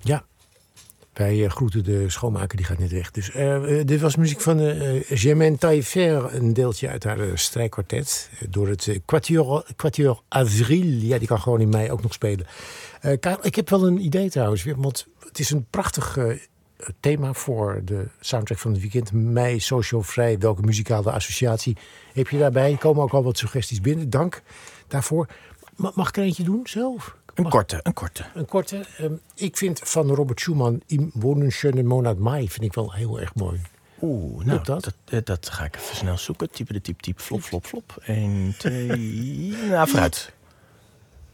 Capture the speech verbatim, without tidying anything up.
Ja. Wij uh, groeten de schoonmaker, die gaat net weg. Dus, uh, uh, dit was muziek van uh, Germaine Taillefer, een deeltje uit haar uh, strijkkwartet. Uh, door het uh, Quatuor, Quatuor Avril. Ja, die kan gewoon in mei ook nog spelen. Uh, Karel, ik heb wel een idee trouwens. Want het is een prachtig uh, thema voor de soundtrack van het weekend. Mei, social vrij, welke muzikale associatie heb je daarbij? Er komen ook al wat suggesties binnen. Dank daarvoor. Mag ik er eentje doen zelf? Een korte, een korte. Een korte. Um, ik vind van Robert Schumann Im wunderschönen Monat Mai vind ik wel heel erg mooi. Oeh, nou, dat? Dat, dat ga ik even snel zoeken. Type de type, type, flop, flop, flop. Eén, twee... nou, vooruit.